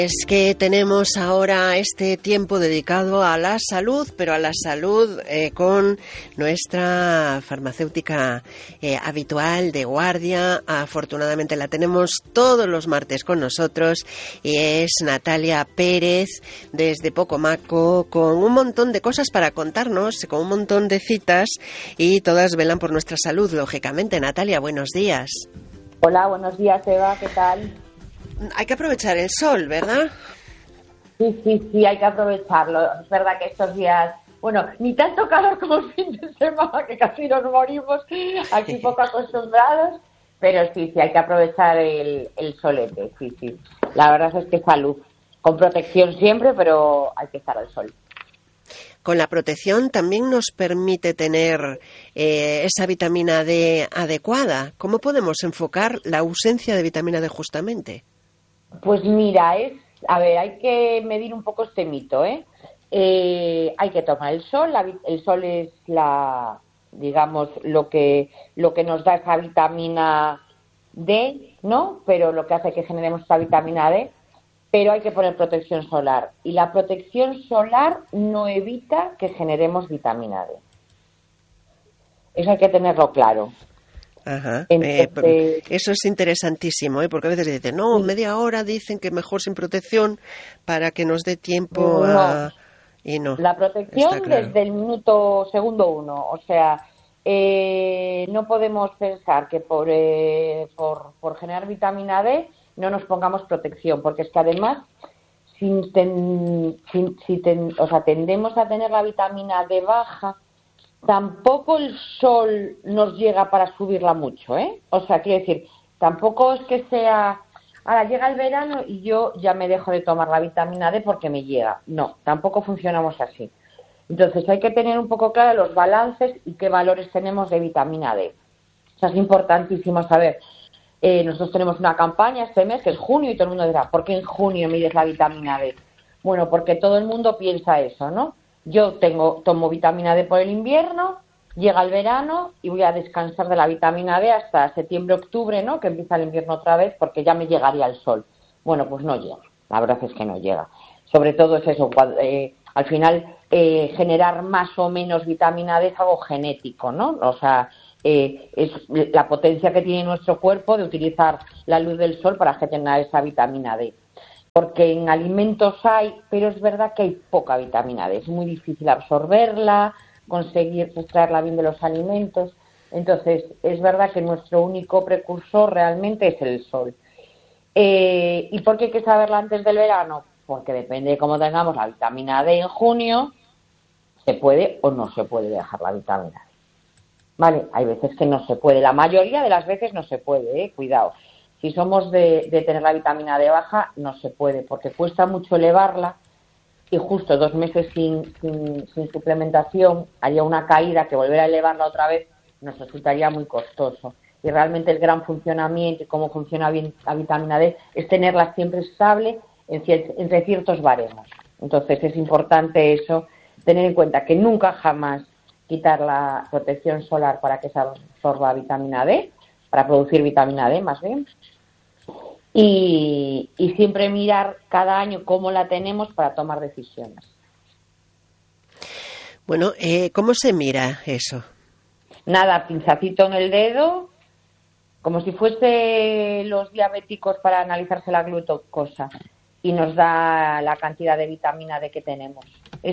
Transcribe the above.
Es que tenemos ahora este tiempo dedicado a la salud, pero a la salud con nuestra farmacéutica habitual de guardia. Afortunadamente la tenemos todos los martes con nosotros y es Natalia Pérez desde Pocomaco, con un montón de cosas para contarnos, con un montón de citas y todas velan por nuestra salud, lógicamente. Natalia, buenos días. Hola, buenos días, Eva, ¿qué tal? Hay que aprovechar el sol, ¿verdad? Sí, hay que aprovecharlo. Es verdad que estos días, bueno, ni tanto calor como el fin de semana, que casi nos morimos, aquí poco acostumbrados, pero sí, hay que aprovechar el solete, sí. La verdad es que salud, con protección siempre, pero hay que estar al sol. Con la protección también nos permite tener esa vitamina D adecuada. ¿Cómo podemos enfocar la ausencia de vitamina D justamente? Pues mira, hay que medir un poco este mito, ¿eh? Hay que tomar el sol. El sol es digamos, lo que nos da esa vitamina D, ¿no? Pero lo que hace que generemos esa vitamina D. Pero hay que poner protección solar. Y la protección solar no evita que generemos vitamina D. Eso hay que tenerlo claro. Ajá. Entonces, eso es interesantísimo, porque a veces dicen, no, sí. media hora dicen que mejor sin protección para que nos dé tiempo No. Y no. La protección Claro. desde el segundo 1. O sea, no podemos pensar que por generar vitamina D no nos pongamos protección, porque es que además tendemos a tener la vitamina D baja. Tampoco el sol nos llega para subirla mucho, ¿eh? O sea, quiero decir, tampoco es que sea... Ahora llega el verano y yo ya me dejo de tomar la vitamina D porque me llega. No, tampoco funcionamos así. Entonces hay que tener un poco claro los balances y qué valores tenemos de vitamina D. O sea, es importantísimo saber. Nosotros tenemos una campaña este mes, que es junio, y todo el mundo dirá, ¿por qué en junio mides la vitamina D? Bueno, porque todo el mundo piensa eso, ¿no? Yo tomo vitamina D por el invierno, llega el verano y voy a descansar de la vitamina D hasta septiembre, octubre, ¿no? Que empieza el invierno otra vez, porque ya me llegaría el sol. Bueno, pues no llega. La verdad es que no llega. Sobre todo es eso, al final generar más o menos vitamina D es algo genético, ¿no? O sea, es la potencia que tiene nuestro cuerpo de utilizar la luz del sol para generar esa vitamina D. Porque en alimentos hay, pero es verdad que hay poca vitamina D. Es muy difícil absorberla, conseguir extraerla bien de los alimentos. Entonces, es verdad que nuestro único precursor realmente es el sol. ¿Y por qué hay que saberla antes del verano? Porque depende de cómo tengamos la vitamina D en junio, se puede o no se puede dejar la vitamina D. Vale, hay veces que no se puede. La mayoría de las veces no se puede, cuidado. Si somos de tener la vitamina D baja, no se puede, porque cuesta mucho elevarla y justo 2 meses sin suplementación haría una caída que volver a elevarla otra vez nos resultaría muy costoso. Y realmente el gran funcionamiento y cómo funciona bien la vitamina D es tenerla siempre estable entre ciertos baremos. Entonces es importante eso, tener en cuenta que nunca jamás quitar la protección solar para que se absorba vitamina D, para producir vitamina D más bien, y siempre mirar cada año cómo la tenemos para tomar decisiones. Bueno, ¿cómo se mira eso? Nada, pinzacito en el dedo, como si fuese los diabéticos para analizarse la glucosa, y nos da la cantidad de vitamina D que tenemos.